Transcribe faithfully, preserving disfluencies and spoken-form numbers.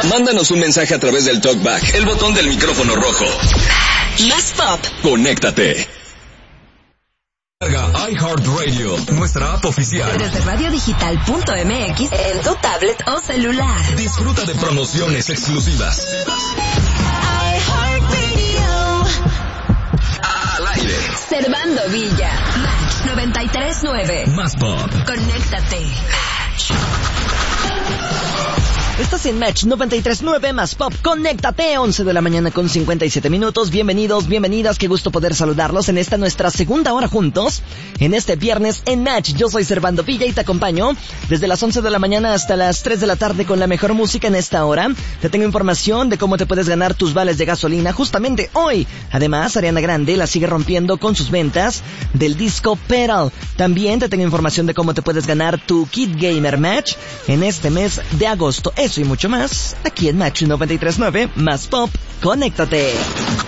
Mándanos un mensaje a través del TalkBack, el botón del micrófono rojo. Más Pop. Conéctate. Carga iHeartRadio, nuestra app oficial. Desde radiodigital punto m x en tu tablet o celular. Disfruta de promociones exclusivas. iHeartRadio. Al aire. Servando Villa. Match noventa y tres punto nueve. Más Pop. Conéctate. Estás en Match noventa y tres punto nueve Más Pop. Conéctate, once de la mañana con cincuenta y siete minutos. Bienvenidos, bienvenidas. Qué gusto poder saludarlos en esta nuestra segunda hora juntos. En este viernes en Match. Yo soy Servando Villa y te acompaño desde las once de la mañana hasta las tres de la tarde con la mejor música en esta hora. Te tengo información de cómo te puedes ganar tus vales de gasolina justamente hoy. Además, Ariana Grande la sigue rompiendo con sus ventas del disco Pedal. También te tengo información de cómo te puedes ganar tu Kid Gamer Match en este mes de agosto. Eso y mucho más, aquí en Match noventa y tres punto nueve Más Pop. Conéctate.